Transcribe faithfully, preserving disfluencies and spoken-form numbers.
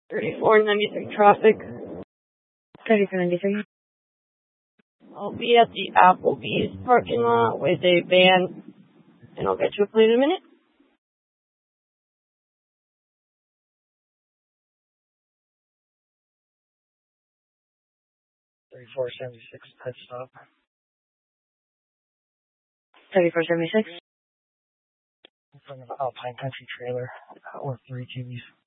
thirty-four ninety-three traffic. thirty-four ninety-three. I'll be at the Applebee's parking lot with a van, and I'll get to a plane in a minute. thirty-four seventy-six, pit stop. thirty-four seventy-six. In front of Alpine Country trailer, uh, or three T Vs.